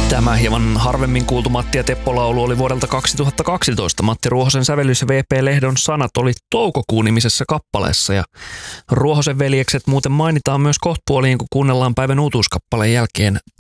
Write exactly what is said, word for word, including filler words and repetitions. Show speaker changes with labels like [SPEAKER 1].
[SPEAKER 1] Tämä hieman harvemmin kuultu Matti ja Teppo-laulu oli vuodelta kaksituhattakaksitoista. Matti Ruohosen sävellys ja V P Lehdon sanat oli Toukokuu-nimisessä kappaleessa. Ja Ruohosen veljekset muuten mainitaan myös kohtapuoliin, kun kuunnellaan päivän uutuuskappaleen jälkeen